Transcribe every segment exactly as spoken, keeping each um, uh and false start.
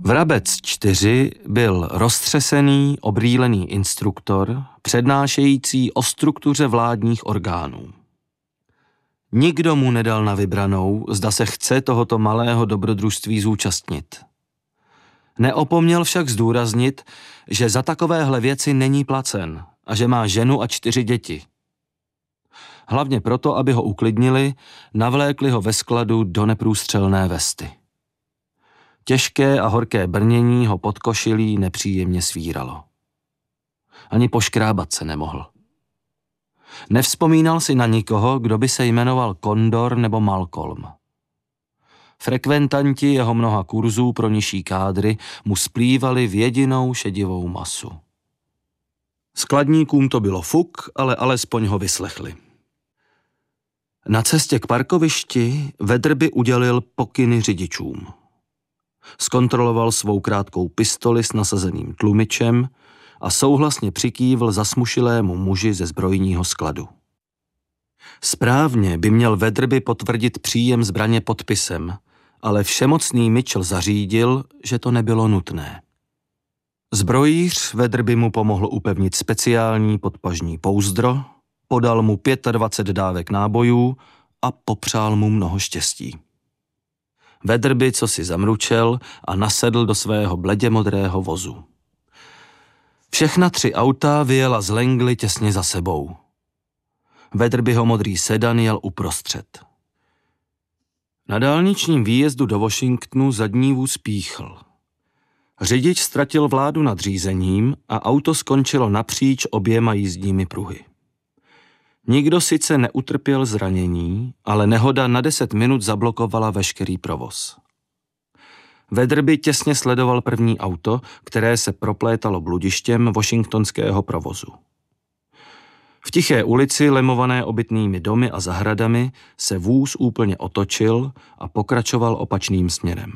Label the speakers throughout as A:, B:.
A: Vrabec čtyři byl roztřesený, obrýlený instruktor, přednášející o struktuře vládních orgánů. Nikdo mu nedal na vybranou, zda se chce tohoto malého dobrodružství zúčastnit. Neopomněl však zdůraznit, že za takovéhle věci není placen a že má ženu a čtyři děti. Hlavně proto, aby ho uklidnili, navlékli ho ve skladu do neprůstřelné vesty. Těžké a horké brnění ho pod košilí nepříjemně svíralo. Ani poškrábat se nemohl. Nevzpomínal si na nikoho, kdo by se jmenoval Kondor nebo Malcolm. Frekventanti jeho mnoha kurzů pro nižší kádry mu splývali v jedinou šedivou masu. Skladníkům to bylo fuk, ale alespoň ho vyslechli. Na cestě k parkovišti Weatherby udělil pokyny řidičům. Zkontroloval svou krátkou pistoli s nasazeným tlumičem a souhlasně přikývl zasmušilému muži ze zbrojního skladu. Správně by měl Weatherby potvrdit příjem zbraně podpisem, ale všemocný Mitchell zařídil, že to nebylo nutné. Zbrojíř Weatherby mu pomohl upevnit speciální podpažní pouzdro, podal mu dvacet pět dávek nábojů a popřál mu mnoho štěstí. Weatherby co si zamručel a nasedl do svého bledě modrého vozu. Všechna tři auta vyjela z Langley těsně za sebou. Weatherbyho modrý sedan jel uprostřed. Na dálničním výjezdu do Washingtonu zadní vůz píchl. Řidič ztratil vládu nad řízením a auto skončilo napříč oběma jízdními pruhy. Nikdo sice neutrpěl zranění, ale nehoda na deset minut zablokovala veškerý provoz. Weatherby těsně sledoval první auto, které se proplétalo bludištěm washingtonského provozu. V tiché ulici, lemované obytnými domy a zahradami, se vůz úplně otočil a pokračoval opačným směrem.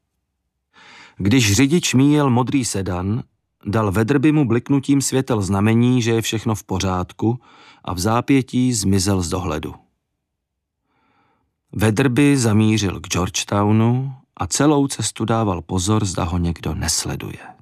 A: Když řidič míjel modrý sedan, dal Weatherby mu bliknutím světel znamení, že je všechno v pořádku, a v zápětí zmizel z dohledu. Weatherby zamířil k Georgetownu a celou cestu dával pozor, zda ho někdo nesleduje.